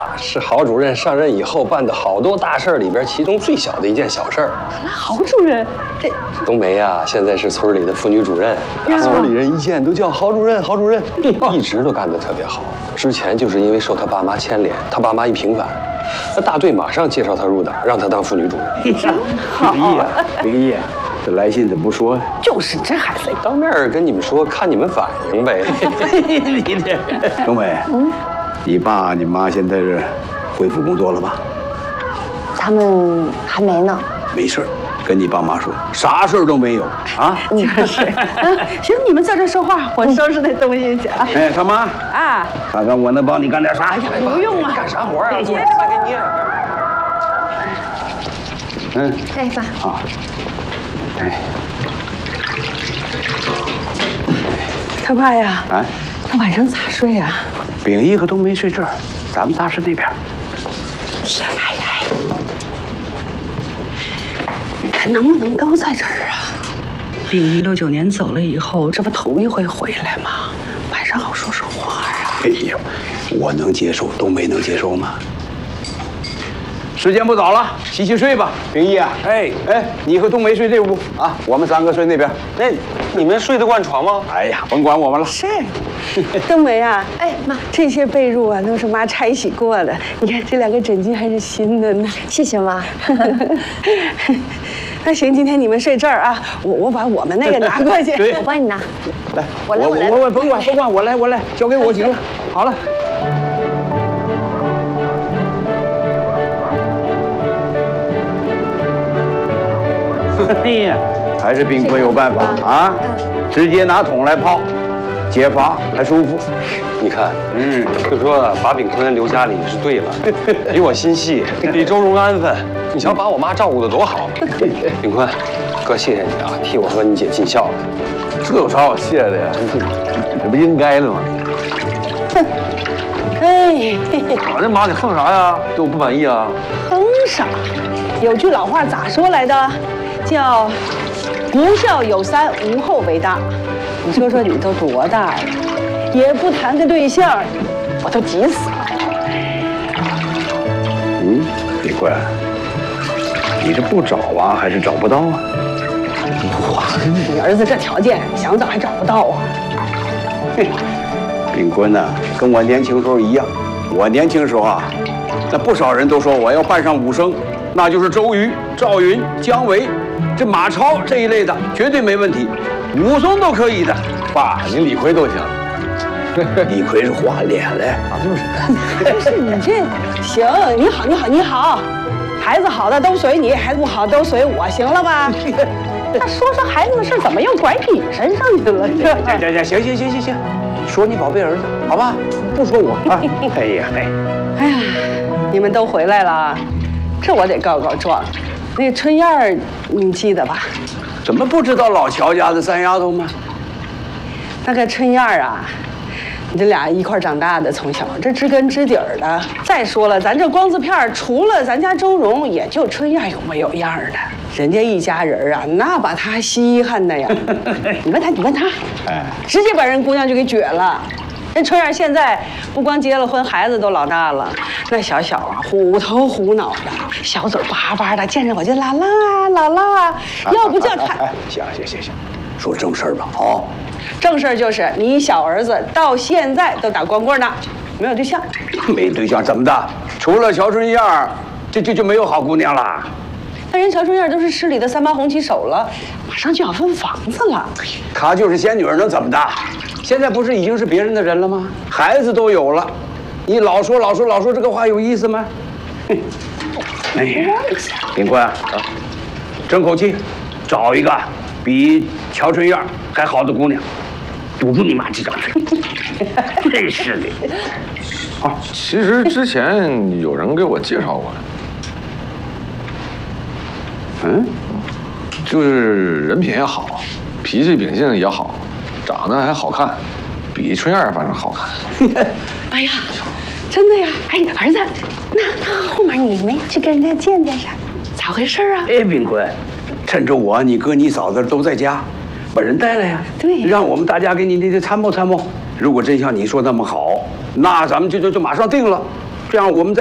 是郝主任上任以后办的好多大事里边其中最小的一件小事儿。 郝主任，这冬梅呀，现在是村里的妇女主任，村里人一见都叫郝主任，郝主任，一直都干得特别好。之前就是因为受他爸妈牵连，他爸妈一平反，那大队马上介绍他入党，让他当妇女主任。 这个意啊，这个意，这来信怎么不说呀？ 就是这孩子， 当面跟你们说，看你们反应呗。 你这，冬梅，你爸你妈现在是恢复工作了吧？ 他们还没呢。 没事儿，跟你爸妈说，啥事儿都没有啊。 是。行，你们在这说话，我收拾那东西去啊。 哎，干嘛？ 啊， 看看我能帮你干点啥？ 不用啊， 干啥活啊？做啥给你？ 嗯， 哎，爸。 啊，哎， 他爸呀， 啊， 他晚上咋睡呀？ 秉义和冬梅睡这儿，咱们大师那边。 哎，他能不能都在这儿啊？秉义69年走了以后，这不头一回回来吗？晚上好说说话呀。 哎呀，我能接受，冬梅能接受吗？时间不早了，洗洗睡吧，秉义啊。哎，你和冬梅睡这屋啊，我们3个睡那边。 那你们睡得惯床吗？ 哎呀，甭管我们了。 是，冬梅啊，哎妈，这些被褥啊都是妈拆洗过的，你看这2个枕巾还是新的呢。 谢谢妈。 那行，今天你们睡这儿啊，我把我们那个拿过去。 对， 我帮你拿。 来， 我甭管，我来，交给我行了。好了。哎呀，还是秉坤有办法啊！直接拿桶来泡，解乏还舒服。 你看，就说把秉坤留家里是对了，比我心细，比周荣安分。你瞧，把我妈照顾得多好。秉坤，哥谢谢你啊，替我和你姐尽孝了。 这有啥好谢的呀？这不应该的吗？ 哎， 我这妈你横啥呀？对我不满意啊？ 哼啥？有句老话咋说来的？叫不孝有三，无后为大。你说说你都多大了，也不谈个对象，我都急死了。 秉坤，你这不找啊，还是找不到啊？ 哇，你儿子这条件，想找还找不到啊？ 秉坤呢，跟我年轻时候一样。我年轻时候啊，那不少人都说我要拜上武生，那就是周瑜、赵云、姜维，这马超这一类的绝对没问题，武松都可以的。 爸，你李逵都行。 李逵是花脸嘞， 就是。 不是你这行，你好，孩子好的都随你，孩子不好都随我，行了吧？那说孩子的事，怎么又拐你身上去了？ 行，说你宝贝儿子，好吧？不说我啊。 哎呀，你们都回来了，这我得告状。那个春燕儿，你记得吧？ 怎么不知道老乔家的3丫头吗？ 那个春燕儿啊，你这俩一块长大的，从小这知根知底儿的。再说了，咱这光字片除了咱家周荣，也就春燕有模有样的。人家一家人啊，那把他稀罕的呀。你问他，直接把人姑娘就给撅了。人春燕现在不光结了婚，孩子都老大了，那小啊，虎头虎脑的，小嘴巴巴的，见着我就姥姥啊，要不叫他。 行，说正事儿吧。好， 正事儿就是你小儿子到现在都打光棍呢，没有对象。 没对象怎么的？除了乔春燕，就没有好姑娘了。 那人乔春燕都是市里的3八红旗手了，马上就要分房子了。 她就是仙女儿，能怎么的？现在不是已经是别人的人了吗？孩子都有了，你老说这个话有意思吗？哎呀，秉坤啊，争口气，找一个比乔春燕还好的姑娘，堵住你妈这张嘴！真是的。 啊，其实之前有人给我介绍过，就是人品也好，脾气秉性也好，长得还好看，比春燕反正好看。 哎呀，真的呀！哎，儿子，那后面你没去跟人家见啥？咋回事啊？ 哎，秉坤，趁着我、你哥、你嫂子都在家，把人带来呀。 对， 让我们大家给你参谋参谋。如果真像你说那么好，那咱们就马上定了。 这样我们在。